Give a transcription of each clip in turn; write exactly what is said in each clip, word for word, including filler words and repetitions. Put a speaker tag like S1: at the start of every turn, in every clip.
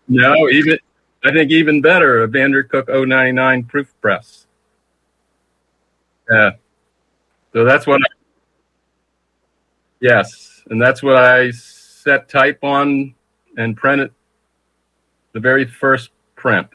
S1: No, even I think even better, a Vandercook oh ninety-nine proof press. Yeah. So that's what I, yes, and that's what I set type on and printed the very first print.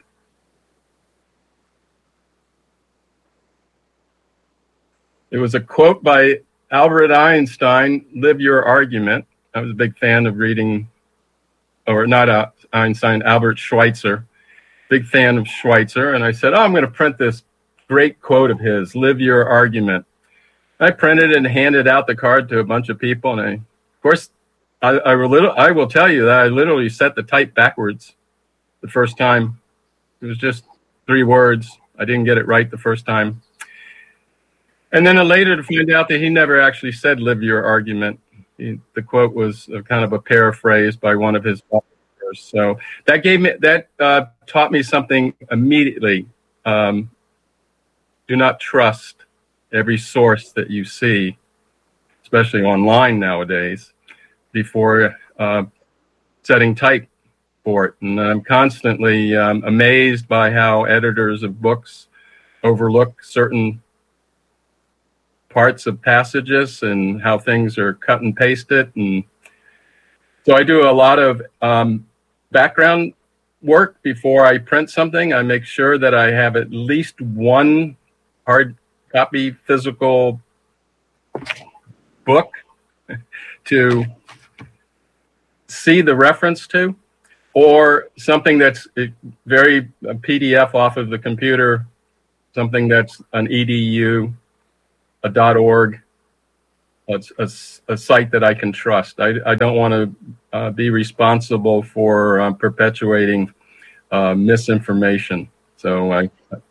S1: It was a quote by Albert Einstein, "Live your argument." I was a big fan of reading, or not Einstein, Albert Schweitzer. Big fan of Schweitzer. And I said, oh, I'm going to print this great quote of his, "Live your argument." I printed it and handed out the card to a bunch of people. And I, of course, I, I, will, I will tell you that I literally set the type backwards the first time. It was just three words. I didn't get it right the first time. And then later to find out that he never actually said "live your argument." He, the quote was a kind of a paraphrase by one of his authors. So that gave me, that uh, taught me something immediately. Um, do not trust every source that you see, especially online nowadays, before uh, setting type for it. And I'm constantly um, amazed by how editors of books overlook certain parts of passages and how things are cut and pasted. And so I do a lot of um, background work before I print something. I make sure that I have at least one hard copy physical book to see the reference to, or something that's very a P D F off of the computer, something that's an E D U, a .org, a, a, a site that I can trust. I, I don't want to uh, be responsible for um, perpetuating uh, misinformation. So I,